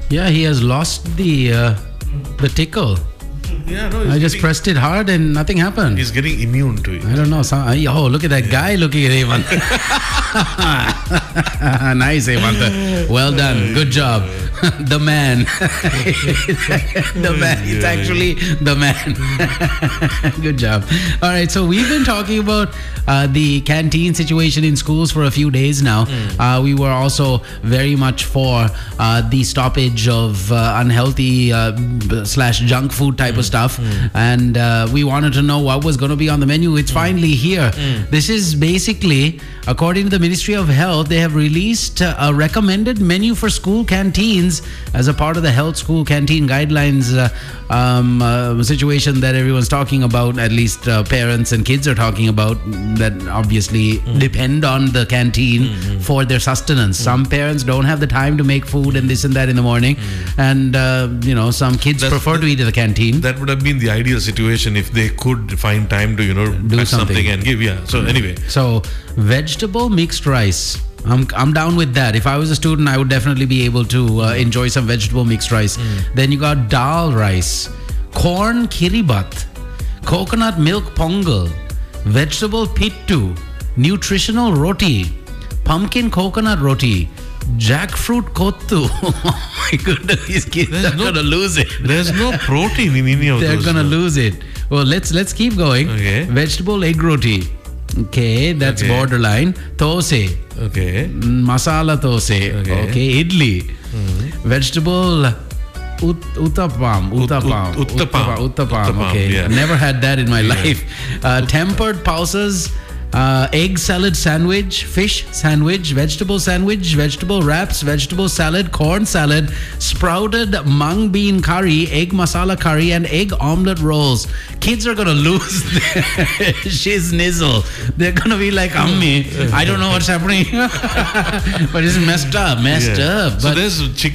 Yeah, he has lost the tickle. Yeah, no, I just pressed it hard and nothing happened. he's getting immune to it. I don't know. Oh, look at that guy looking at Hemant. Nice, Hemant. Well done. Good job. The man. The man. It's actually the man. Good job. All right. So we've been talking about the canteen situation in schools for a few days now. We were also very much for the stoppage of unhealthy / junk food type of stuff. And we wanted to know what was going to be on the menu. It's finally here. This is basically, according to the Ministry of Health, they have released a recommended menu for school canteens as a part of the health school canteen guidelines situation that everyone's talking about, at least parents and kids are talking about, that obviously depend on the canteen for their sustenance. Some parents don't have the time to make food and this and that in the morning, and some kids prefer to eat at the canteen. That would have been the ideal situation if they could find time to Do pack something and give. So anyway, so vegetable mixed rice, I'm down with that. If I was a student, I would definitely be able to enjoy some vegetable mixed rice. Then you got dal rice, corn kiribat, coconut milk pongal, vegetable pittu, nutritional roti, pumpkin coconut roti, jackfruit kottu. Oh my goodness, these kids are gonna lose it. There's no protein in any of They're those. gonna lose it. Well, let's keep going. Okay. Vegetable egg roti. Okay, that's borderline. Thosai. Okay. Masala thosai. Okay. Idli. Vegetable uttapam. Uttapam, Okay. yeah. Never had that in my life. Tempered pulses. Egg salad sandwich, fish sandwich, vegetable wraps, vegetable salad, corn salad, sprouted mung bean curry, egg masala curry, and egg omelette rolls. Kids are gonna lose their shiz nizzle. They're gonna be like, Ammi, I don't know what's happening. But it's messed up. So But there's chicken